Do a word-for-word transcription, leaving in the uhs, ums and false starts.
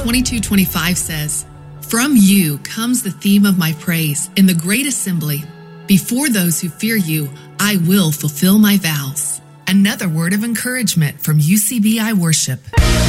twenty-two twenty-five says, "From you comes the theme of my praise in the great assembly. Before those who fear you, I will fulfill my vows." Another word of encouragement from U C B I Worship.